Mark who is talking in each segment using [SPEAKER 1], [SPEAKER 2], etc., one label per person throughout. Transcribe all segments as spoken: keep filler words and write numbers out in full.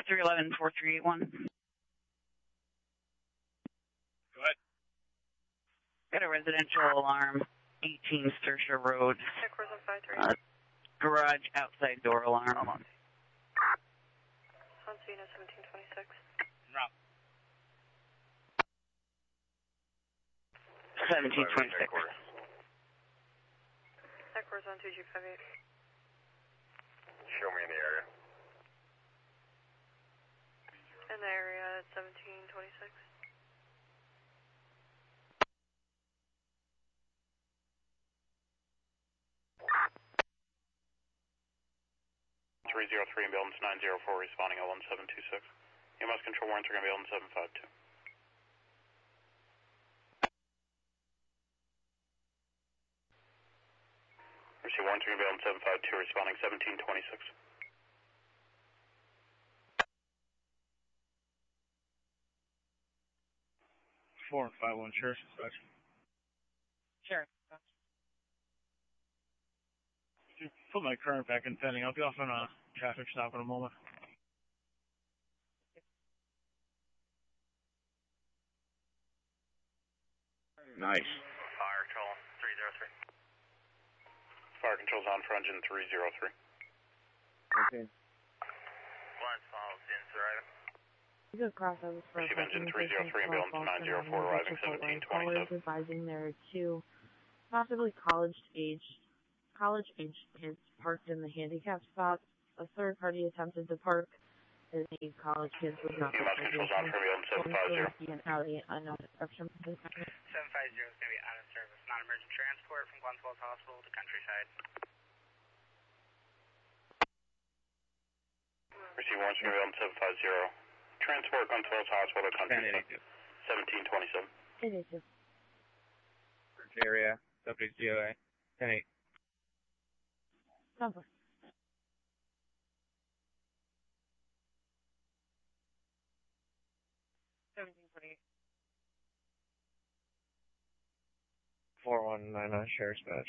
[SPEAKER 1] three eleven, four three eight one.
[SPEAKER 2] Go ahead.
[SPEAKER 1] Got a residential alarm, eighteen Stersha Road. Uh, garage outside door alarm.
[SPEAKER 3] Sonsina seventeen twenty-six.
[SPEAKER 2] Rob.
[SPEAKER 1] seventeen twenty-six.
[SPEAKER 3] Echoes on two G fifty-eight.
[SPEAKER 4] Show me in the area.
[SPEAKER 3] In the area at seventeen twenty-six.
[SPEAKER 5] three zero three, ambulance nine zero four, responding at one seven two six. E M S control warrants are going to be on seven five two. Receive warrants are going to be on seven five two, responding seventeen twenty-six.
[SPEAKER 2] Four and five one, Sheriff's Dispatch.
[SPEAKER 1] Sure.
[SPEAKER 2] Put my current back in pending. I'll be off on a traffic stop in a moment.
[SPEAKER 4] Nice.
[SPEAKER 5] Fire control three zero three. Fire control's on for engine three zero three.
[SPEAKER 4] Okay.
[SPEAKER 5] Lines follows in, sir.
[SPEAKER 6] Good crossover for
[SPEAKER 5] Receive engine three zero three, ambulance nine zero four, arriving seventeen twenty-seven.
[SPEAKER 6] Advising there are two possibly college-age college-age kids parked in the handicap spot. A third party attempted to park, and the college kids was not.
[SPEAKER 5] E M S control's on for ambulance seven five zero.
[SPEAKER 6] An alley unknown obstruction.
[SPEAKER 7] seven five zero is going to be out of service. Non-emergent transport from Glens Falls Hospital to Countryside.
[SPEAKER 5] Receive warrants are going to be on seven five zero. Transport Glens Falls Hospital to Countryside. seventeen twenty-seven.
[SPEAKER 6] It is just.
[SPEAKER 4] Search area, subject C O A. ten eight.
[SPEAKER 6] Number.
[SPEAKER 1] seventeen twenty-eight.
[SPEAKER 4] four one nine nine, Sheriff's Badge.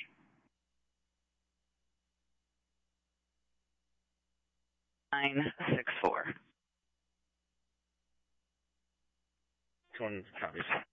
[SPEAKER 1] nine six four.
[SPEAKER 4] This one copies.